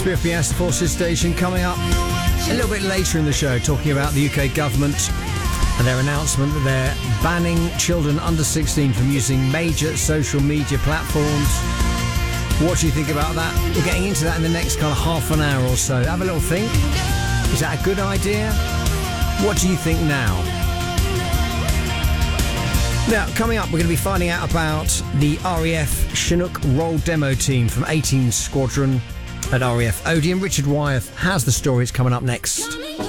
SPFBS Forces Station coming up a little bit later in the show, talking about the UK government and their announcement that they're banning children under 16 from using major social media platforms. What do you think about that? We're getting into that in the next kind of half an hour or so. Have a little think. Is that a good idea? What do you think now? Now, coming up, we're going to be finding out about the RAF Chinook role demo team from 18 Squadron at RAF Odeon. Richard Wyeth has the story. It's coming up next.